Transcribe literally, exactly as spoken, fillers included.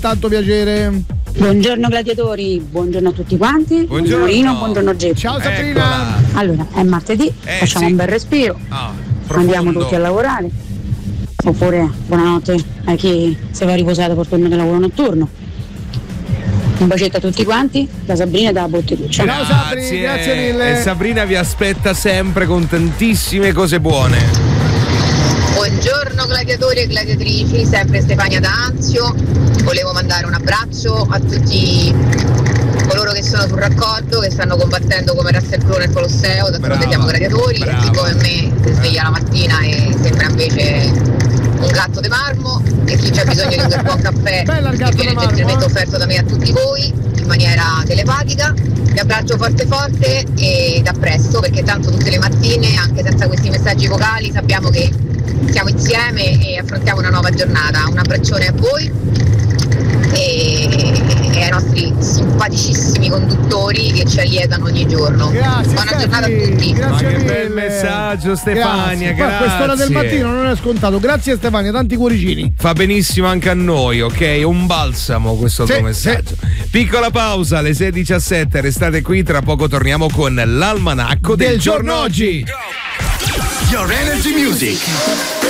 tanto piacere. Buongiorno gladiatori, buongiorno a tutti quanti. Buongiorno Rino, buongiorno Geppi. Ciao Sabrina. Eccola. Allora, è martedì, Eh, facciamo sì. un bel respiro, Ah, andiamo profondo. tutti a lavorare. Oppure buonanotte a chi si va riposato per turno di lavoro notturno. Un bacetto a tutti quanti, da Sabrina e da Botteluccia. Ciao Sabri, grazie mille. E Sabrina vi aspetta sempre con tantissime cose buone. Buongiorno gladiatori e gladiatrici, sempre Stefania D'Anzio. Volevo mandare un abbraccio a tutti coloro che sono sul raccolto, che stanno combattendo come Russell Crowe nel Colosseo, d'altronde Brava, siamo gladiatori, e brava. chi come me si sveglia la mattina e sembra invece un gatto di marmo, e chi c'ha bisogno di un bel buon caffè Bella il che gatto viene di marmo, gentilmente eh. offerto da me a tutti voi in maniera telepatica. Vi abbraccio forte forte e da presto, perché tanto tutte le mattine, anche senza questi messaggi vocali, sappiamo che siamo insieme e affrontiamo una nuova giornata. Un abbraccione a voi e, e ai nostri simpaticissimi conduttori che ci allietano ogni giorno. Grazie, Buona Stefi, giornata a tutti. Grazie Ma che mille. bel messaggio, Stefania, Grazie. Poi a quest'ora del grazie. mattino non è scontato. Grazie Stefania, tanti cuoricini. Fa benissimo anche a noi, ok? Un balsamo questo Sì, tuo messaggio. Piccola pausa alle sei e diciassette, restate qui, tra poco torniamo con l'almanacco del, Del giorno giorno oggi. Your Energy Music.